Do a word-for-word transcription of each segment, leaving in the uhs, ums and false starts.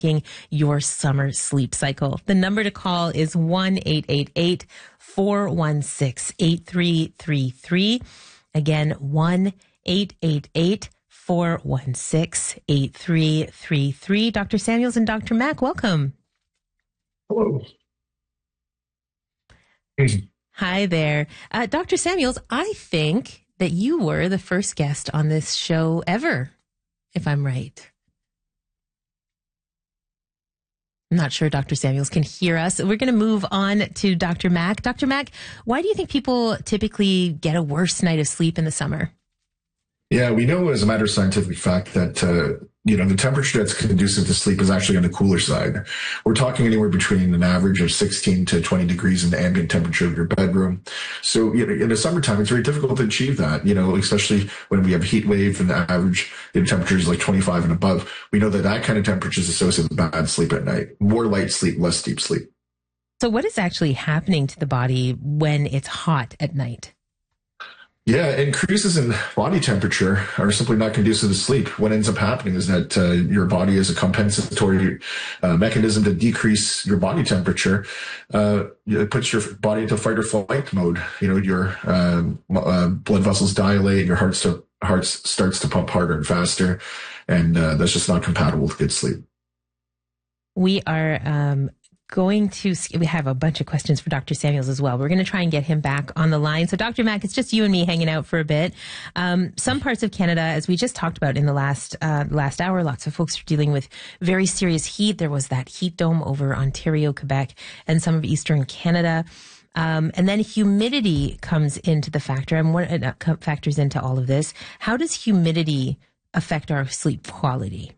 your summer sleep cycle. The number to call is one eight eight eight, four one six, eight three three three. Again, one eight eight eight, four one six, eight three three three. Doctor Samuels and Doctor Mack, welcome. Hello. Hi there. Uh, Doctor Samuels, I think that you were the first guest on this show ever, if I'm right. I'm not sure Doctor Samuels can hear us. We're going to move on to Doctor Mack. Doctor Mack, why do you think people typically get a worse night of sleep in the summer? Yeah, we know as a matter of scientific fact that, uh, you know, the temperature that's conducive to sleep is actually on the cooler side. We're talking anywhere between an average of sixteen to twenty degrees in the ambient temperature of your bedroom. So, you know, in the summertime, it's very difficult to achieve that, you know, especially when we have a heat wave and the average you know, temperature is like twenty-five and above. We know that that kind of temperature is associated with bad sleep at night, more light sleep, less deep sleep. So what is actually happening to the body when it's hot at night? Yeah, increases in body temperature are simply not conducive to sleep. What ends up happening is that uh, your body is a compensatory uh, mechanism to decrease your body temperature. Uh, it puts your body into fight or flight mode. You know, your uh, uh, blood vessels dilate, your heart, st- heart starts to pump harder and faster, and uh, that's just not compatible with good sleep. We are um, going to, we have a bunch of questions for Doctor Samuels as well. We're going to try and get him back on the line. So Doctor Mack, it's just you and me hanging out for a bit. Um, some parts of Canada, as we just talked about in the last, uh, last hour, lots of folks are dealing with very serious heat. There was that heat dome over Ontario, Quebec, and some of Eastern Canada. Um, and then humidity comes into the factor, and what uh, factors into all of this. How does humidity affect our sleep quality?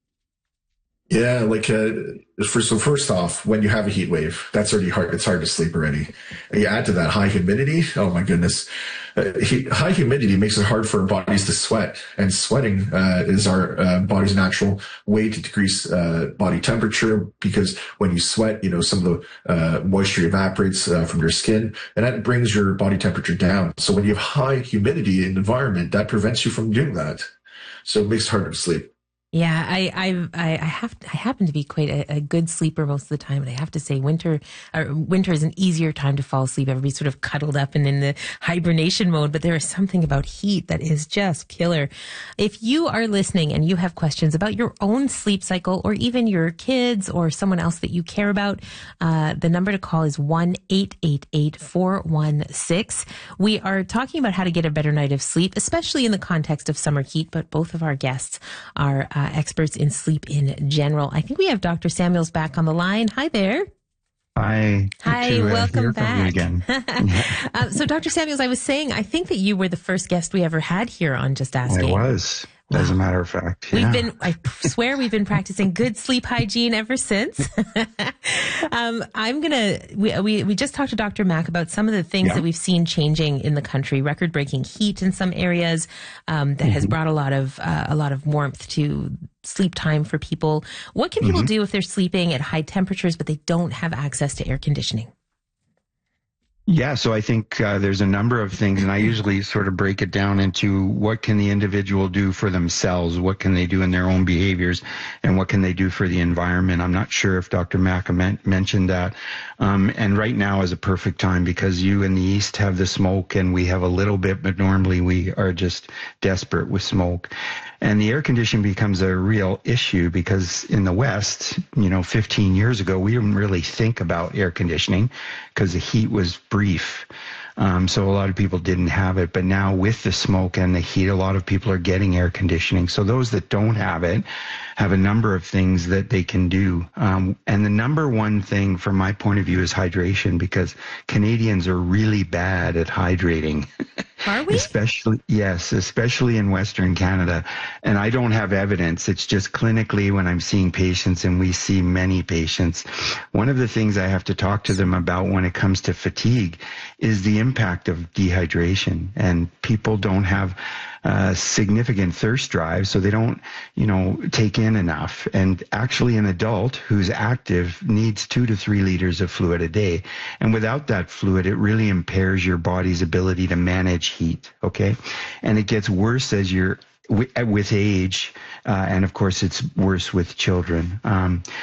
Yeah, like, uh, for, so first off, when you have a heat wave, that's already hard. It's hard to sleep already. And you add to that high humidity. Oh my goodness. Uh, he, high humidity makes it hard for our bodies to sweat, and sweating, uh, is our uh, body's natural way to decrease, uh, body temperature, because when you sweat, you know, some of the, uh, moisture evaporates, uh, from your skin, and that brings your body temperature down. So when you have high humidity in the environment, that prevents you from doing that. So it makes it harder to sleep. Yeah, I I I have I happen to be quite a, a good sleeper most of the time, and I have to say, winter or winter is an easier time to fall asleep. Everybody's sort of cuddled up and in the hibernation mode, but there is something about heat that is just killer. If you are listening and you have questions about your own sleep cycle, or even your kids or someone else that you care about, uh, the number to call is one eight eight eight, four one six. We are talking about how to get a better night of sleep, especially in the context of summer heat. But both of our guests are Uh, experts in sleep in general. I think we have Doctor Samuels back on the line. Hi there. Hi. Hi, to, uh, welcome back. Again. uh, so, Doctor Samuels, I was saying, I think that you were the first guest we ever had here on Just Asking. I was. As a matter of fact, yeah. We've been, I swear we've been practicing good sleep hygiene ever since. um, I'm going to, we, we, we just talked to Doctor Mack about some of the things yeah. that we've seen changing in the country, record breaking heat in some areas, um, that mm-hmm. has brought a lot of, uh, a lot of warmth to sleep time for people. What can people mm-hmm. do if they're sleeping at high temperatures, but they don't have access to air conditioning? Yeah, so I think uh, there's a number of things, and I usually sort of break it down into what can the individual do for themselves, what can they do in their own behaviors, and what can they do for the environment. I'm not sure if Doctor Mack mentioned that. Um, and right now is a perfect time because you in the East have the smoke and we have a little bit, but normally we are just desperate with smoke. And the air conditioning becomes a real issue because in the West, you know, fifteen years ago, we didn't really think about air conditioning because the heat was brief. Um, so a lot of people didn't have it. But now with the smoke and the heat, a lot of people are getting air conditioning. So those that don't have it have a number of things that they can do. Um, and the number one thing from my point of view is hydration, because Canadians are really bad at hydrating. Are we? Especially, yes, especially in Western Canada. And I don't have evidence. It's just clinically when I'm seeing patients, and we see many patients, one of the things I have to talk to them about when it comes to fatigue is the impact of dehydration. And people don't have uh, significant thirst drive, so they don't, you know, take in enough. And actually an adult who's active needs two to three liters of fluid a day. And without that fluid, it really impairs your body's ability to manage heat, okay? And it gets worse as you're with age, uh, and of course it's worse with children. Um,